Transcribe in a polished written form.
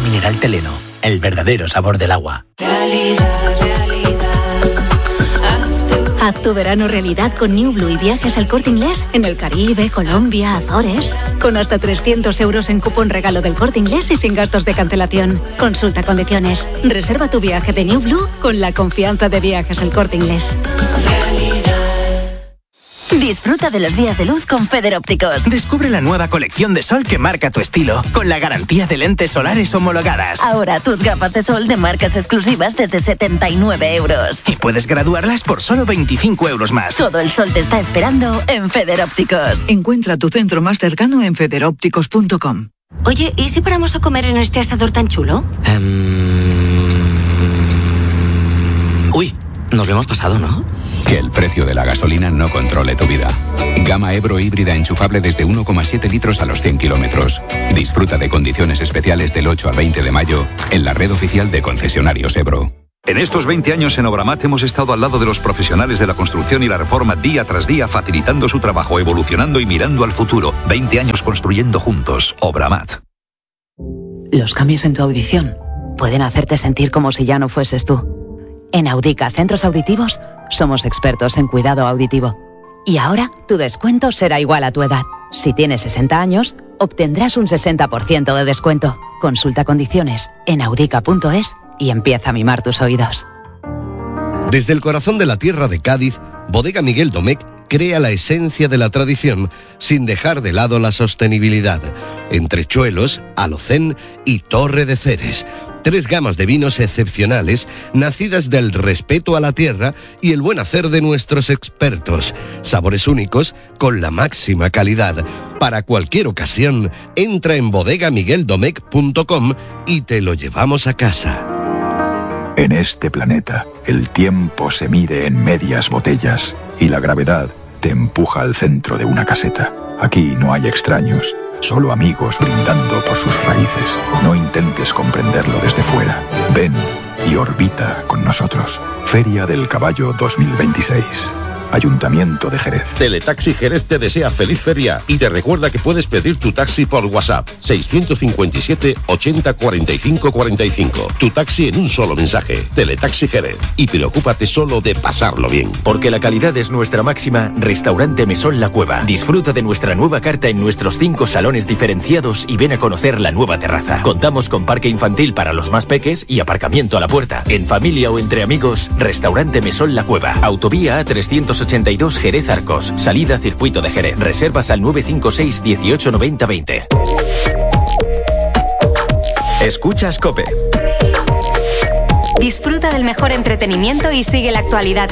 mineral Teleno, el verdadero sabor del agua. Haz tu verano realidad con New Blue y viajes al Corte Inglés en el Caribe, Colombia, Azores. Con hasta 300 euros en cupón regalo del Corte Inglés y sin gastos de cancelación. Consulta condiciones. Reserva tu viaje de New Blue con la confianza de Viajes al Corte Inglés. Disfruta de los días de luz con Feder Ópticos. Descubre la nueva colección de sol que marca tu estilo, con la garantía de lentes solares homologadas. Ahora tus gafas de sol de marcas exclusivas desde 79 euros. Y puedes graduarlas por solo 25 euros más. Todo el sol te está esperando en Feder Ópticos. Encuentra tu centro más cercano en federópticos.com. Oye, ¿y si paramos a comer en este asador tan chulo? Uy, nos lo hemos pasado, ¿no? Que el precio de la gasolina no controle tu vida. Gama Ebro híbrida enchufable desde 1,7 litros a los 100 kilómetros. Disfruta de condiciones especiales del 8 al 20 de mayo en la red oficial de concesionarios Ebro. En estos 20 años en Obramat hemos estado al lado de los profesionales de la construcción y la reforma día tras día, facilitando su trabajo, evolucionando y mirando al futuro. 20 años construyendo juntos. Obramat. Los cambios en tu audición pueden hacerte sentir como si ya no fueses tú. En Audica Centros Auditivos somos expertos en cuidado auditivo. Y ahora tu descuento será igual a tu edad. Si tienes 60 años, obtendrás un 60% de descuento. Consulta condiciones en audica.es y empieza a mimar tus oídos. Desde el corazón de la tierra de Cádiz, Bodega Miguel Domecq crea la esencia de la tradición sin dejar de lado la sostenibilidad. Entrechuelos, Alocén y Torre de Ceres. 3 gamas de vinos excepcionales, nacidas del respeto a la tierra y el buen hacer de nuestros expertos. Sabores únicos con la máxima calidad. Para cualquier ocasión, entra en bodegamigueldomecq.com y te lo llevamos a casa. En este planeta, el tiempo se mide en medias botellas y la gravedad te empuja al centro de una caseta. Aquí no hay extraños, solo amigos brindando por sus raíces. No intentes comprenderlo desde fuera. Ven y orbita con nosotros. Feria del Caballo 2026. Ayuntamiento de Jerez. Teletaxi Jerez te desea feliz feria y te recuerda que puedes pedir tu taxi por WhatsApp 657 80 45 45. Tu taxi en un solo mensaje. Teletaxi Jerez. Y preocúpate solo de pasarlo bien. Porque la calidad es nuestra máxima, Restaurante Mesón La Cueva. Disfruta de nuestra nueva carta en nuestros 5 salones diferenciados y ven a conocer la nueva terraza. Contamos con parque infantil para los más peques y aparcamiento a la puerta. En familia o entre amigos, Restaurante Mesón La Cueva. Autovía A382 Jerez Arcos, salida Circuito de Jerez. Reservas al 956 18 90 20. Escuchas COPE. Disfruta del mejor entretenimiento y sigue la actualidad